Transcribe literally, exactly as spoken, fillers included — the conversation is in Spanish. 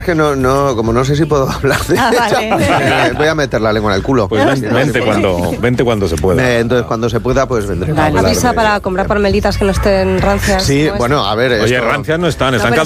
Que no, no, como no sé si puedo hablar de Ah, ella, vale. voy a meter la lengua en el culo. Pues vente, vente cuando, vente cuando se pueda. Eh, Entonces, cuando se pueda, pues vendré. Vale, a hablar avisa de- para comprar palmelitas que no estén rancias. Sí, ¿no? bueno, a ver. Oye, esto- rancias no están, No, están pero